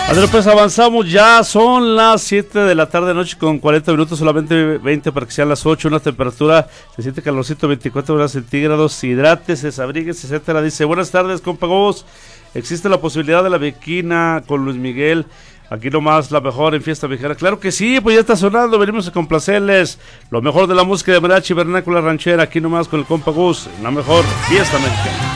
Andrés, pues avanzamos, ya son las 7 de la tarde noche con 40 minutos, solamente 20 para que sean las 8, una temperatura, se siente calorcito, 24 grados centígrados, hidrátense, desabríguense, etcétera. Dice, buenas tardes, compa Gos, existe la posibilidad de la Bequina con Luis Miguel, aquí nomás la mejor en fiesta viejera. Claro que sí, pues ya está sonando, venimos a complacerles lo mejor de la música de mariachi vernácula ranchera, aquí nomás con el compa Gus, la mejor fiesta mexicana.